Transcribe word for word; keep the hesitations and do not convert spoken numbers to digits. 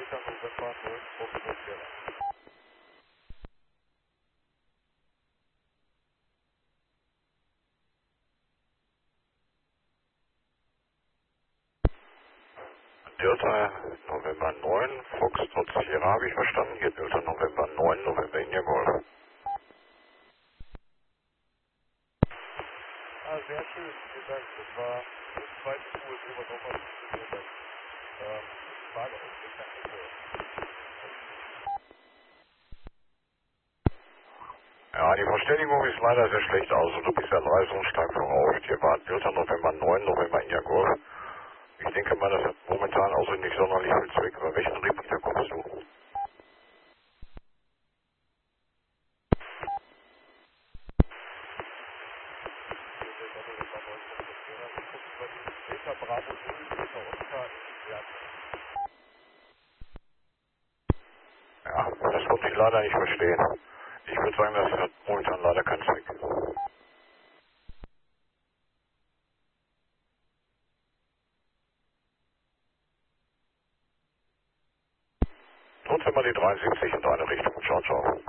Delta November neun Foxtrot Sierra. Delta November neun, Foxtrot Sierra habe ich verstanden. Hier Delta November neun, November India Golf. Ah, sehr schön, vielen Dank. Das war das zweite Tool, wo wir nochmal funktioniert hat. Ähm, Frage aus welcher Ecke? Ja, die Verständigung ist leider sehr schlecht aus und du bist ja leistungsstark voraus. Hier war Delta November neun, November India Golf. Ich denke mal, das hat momentan also nicht sonderlich viel Zweck. Über welchen Repeater kommst du? Delta November neun Foxtrot Sierra. Wir gucken über die Delta Bravo null, Delta Oscar in Wert. Ja, das konnte ich leider nicht verstehen. Ich würde sagen, das hat momentan leider keinen Zweck. Trotzdem mal die dreiundsiebzig in deine Richtung. Ciao, ciao.